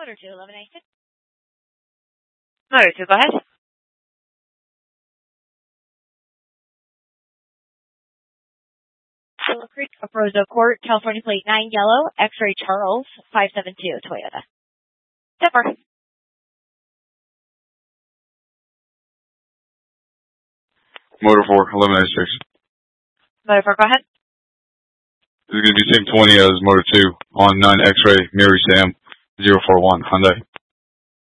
Motor 2, elimination. Motor 2, go ahead. Willow Creek, Roseau Court, California plate 9 yellow, X-ray Charles, 572 Toyota. Zipper. Motor 4, elimination. Motor 4, go ahead. This is going to be same 20 as Motor 2 on 9 X-ray Mary Sam 041 Hyundai.